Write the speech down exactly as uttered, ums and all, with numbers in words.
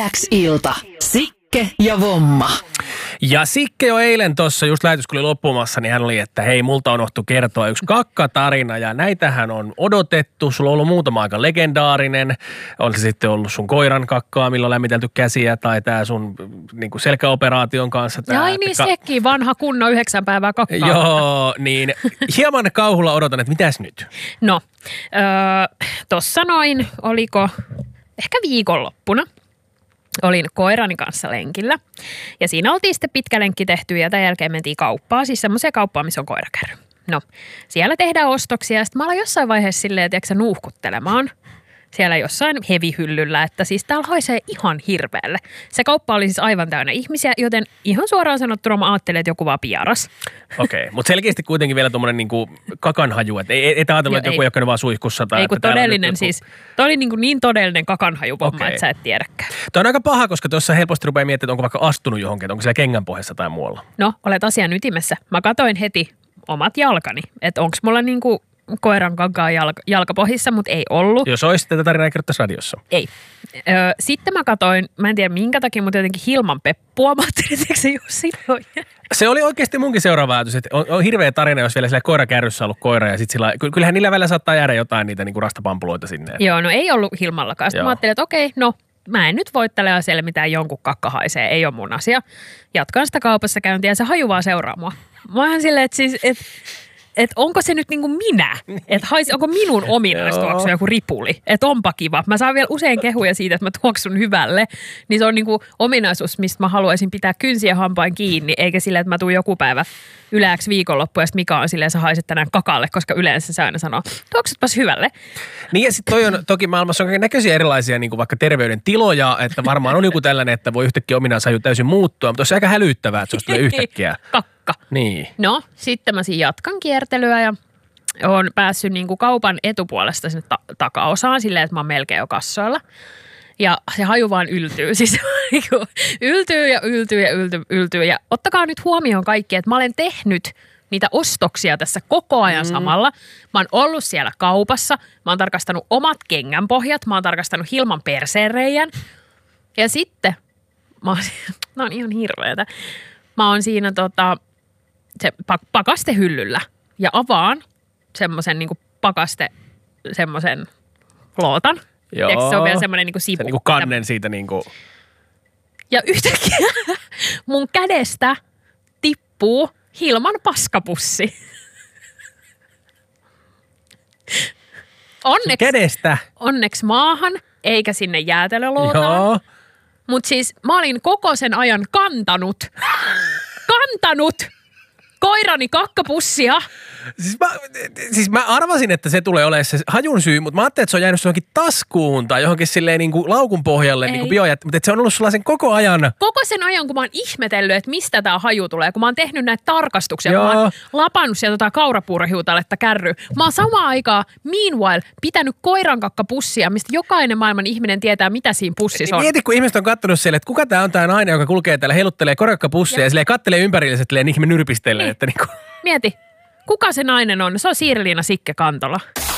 X-ilta. Sikke ja Vomma. Ja Sikke jo eilen tuossa, just lähetys kun oli loppumassa, niin hän oli, että hei, multa on unohtu kertoa yksi kakkatarina ja näitähän on odotettu. Sulla on ollut muutama aika legendaarinen. On se sitten ollut sun koiran kakkaa, millä on lämmitelty käsiä tai tää sun niin kuin selkäoperaation kanssa. Tää, Jai niin ka- sekin, vanha kunnon yhdeksän päivää kakkaa. Joo, niin hieman kauhulla odotan, että mitäs nyt? No, öö, tossa noin, oliko ehkä viikonloppuna. Olin koirani kanssa lenkillä ja siinä oltiin sitten pitkä lenkki tehty ja tämän jälkeen mentiin kauppaan, siis semmoiseen kauppaan, missä on koirakärry. No, siellä tehdään ostoksia ja sitten mä aloin jossain vaiheessa silleen, tiedätkö, nuuhkuttelemaan siellä jossain hevihyllyllä, että siis täällä haisee ihan hirveälle. Se kauppa oli siis aivan täynnä ihmisiä, joten ihan suoraan sanottuna mä ajattelin, että joku vaan piaras. Okei, okay, mutta selkeästi kuitenkin vielä tuommoinen niinku kakanhaju, että ei, ei ajatellut, että joku ei ole vaan suihkussa. Tai ei kun todellinen joku... siis, toi oli niin, niin todellinen kakanhajupomma, okay. Että sä et tiedäkään. Toi on aika paha, koska tuossa helposti rupeaa miettimään, että onko vaikka astunut johonkin, että onko siellä kengänpohjassa tai muualla. No, olet asian ytimessä. Mä katoin heti omat jalkani, että onko mulla niinku koiran kankaa jalka, jalkapohjissa, mutta ei ollut. Jos olisi, tätä tarinaa kerrottaisiin radiossa. Ei. Ö, sitten mä katsoin, mä en tiedä minkä takia, mutta jotenkin Hilman Peppua. Mä ajattelin, että se Jussi toi. Se oli oikeasti munkin seuraava ajatus, että on, on hirveä tarina, jos vielä sillä koirakärryssä on ollut koira ja sitten sillä, kyllähän niillä välillä saattaa jäädä jotain niitä niinku rastapampuloita sinne. Joo, no ei ollut Hilmallakaan. Sitten mä ajattelin, että okei, no mä en nyt voi tällä asialla mitään jonkun kakka haisee, ei ole mun asia. Jatkan sitä kaupassa käyntiä ja se haju vaan seuraa mua. Mä oon silleen, että siis, että että onko se nyt niinku minä? Että haisi, onko minun ominaista tuoksu joku ripuli? Että onpa kiva. Mä saan vielä usein kehuja siitä, että mä tuoksun hyvälle. Niin se on niinku ominaisuus, mistä mä haluaisin pitää kynsiä hampain kiinni, eikä sillä, että mä tuun joku päivä yleäksi viikonloppu ja sitten Mika on silleen, sä haiset tänään kakalle, koska yleensä se aina sanoo, tuoksutpas hyvälle. Niin ja sitten toi on, toki maailmassa on näköisiä erilaisia niin kuin vaikka terveydentiloja, että varmaan on joku tällainen, että voi yhtäkkiä ominaishaju täysin muuttua, mutta se on aika hälyttävää, että se tulee yhtäkkiä. Kakka. Niin. No, sitten mä siinä jatkan kiertelyä ja oon päässyt niin kuin kaupan etupuolesta sinne ta- takaosaan silleen, että mä oon melkein jo kassoilla. Ja se haju vaan yltyy, siis yltyy ja yltyy ja yltyy, yltyy. Ja ottakaa nyt huomioon kaikki, että mä olen tehnyt niitä ostoksia tässä koko ajan mm. samalla. Mä oon ollut siellä kaupassa, mä oon tarkastanut omat kengänpohjat, mä oon tarkastanut Hilman perseenreijän. Ja sitten, mä oon, no on ihan hirveetä, mä oon siinä tota, se pakastehyllyllä ja avaan semmoisen niinku pakaste, semmoisen lootan. Joo. Tiedätkö, se on vielä semmoinen niinku sipu. Se niinku kannen siitä niinku. Ja yhtäkkiä mun kädestä tippuu Hilman paskapussi. Onneksi, kädestä? Onneksi maahan, eikä sinne jäätelölootaan. Joo. Mut siis mä olin koko sen ajan kantanut, kantanut koirani kakkapussia. Siis mä, siis mä arvasin, että se tulee olemaan se hajun syy, mutta mä ajattelin, että se on jäänyt johonkin taskuun tai johonkin silleen niin kuin laukun pohjalle, niin kuin biojättä, mutta että se on ollut sulla sen koko ajan. Koko sen ajan, kun mä oon ihmetellyt, että mistä tää haju tulee, kun mä oon tehnyt näitä tarkastuksia, Joo. kun mä oon lapannut sieltä tota kaurapuurohiutaletta kärryä. Mä oon samaan aikaan, meanwhile, pitänyt koirankakka-pussia, mistä jokainen maailman ihminen tietää, mitä siinä pussissa on. Mieti, kun ihmiset on kattonut siellä, että kuka tää on tää nainen, joka kulkee täällä, heiluttelee koirankakka-pussia ja, ja silleen kattelee ympärille, että ihme nyrpistelee. Että niin kuin. Mieti. Kuka se nainen on? Se on Siiri-Liina Sikke Kantola.